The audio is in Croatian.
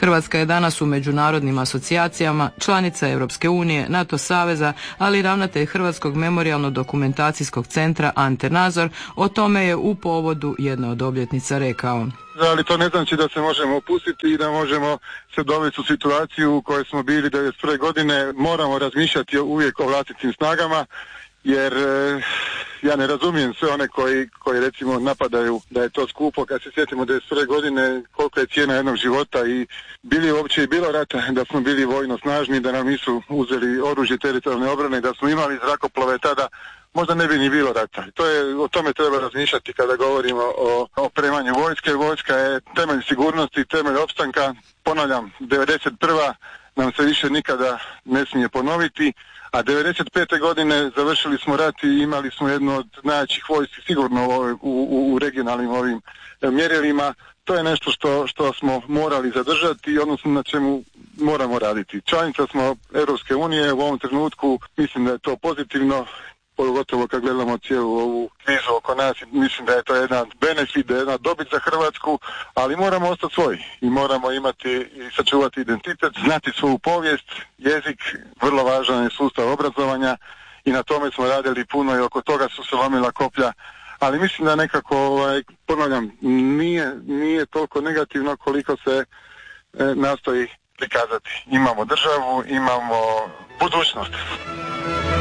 Hrvatska je danas u međunarodnim asocijacijama, članica Europske unije, NATO saveza, ali i ravnatelj Hrvatskog memorijalno-dokumentacijskog centra Ante Nazor o tome je u povodu jedne od obljetnica rekao. Ali to ne znači da se možemo opustiti i da možemo se dovesti u situaciju u kojoj smo bili 1991. godine. Moramo razmišljati uvijek o vlastitim snagama, jer ja ne razumijem sve one koji recimo napadaju da je to skupo. Kad se sjetimo 1991. godine koliko je cijena jednog života i bili uopće i bilo rata, da smo bili vojno snažni, da nam nisu uzeli oružje teritorijalne obrane, da smo imali zrakoplove tada, možda ne bi ni bilo rata. O tome treba razmišljati kada govorimo o opremanju vojske. Vojska je temelj sigurnosti, temelj opstanka. Ponavljam, 1991. nam se više nikada ne smije ponoviti, a 1995. godine završili smo rat i imali smo jednu od najjačih vojski sigurno u regionalnim ovim mjerilima. To je nešto što smo morali zadržati, odnosno na čemu moramo raditi. Članica smo Europske unije, u ovom trenutku mislim da je to pozitivno, pogotovo kad gledamo cijelu ovu krizu oko nas, mislim da je to jedan benefit, da je jedna dobit za Hrvatsku, ali moramo ostati svoji i moramo imati i sačuvati identitet, znati svoju povijest, jezik, vrlo važan je sustav obrazovanja i na tome smo radili puno i oko toga su se lomila koplja, ali mislim da nekako, ponavljam, nije toliko negativno koliko se nastoji prikazati. Imamo državu, imamo budućnost.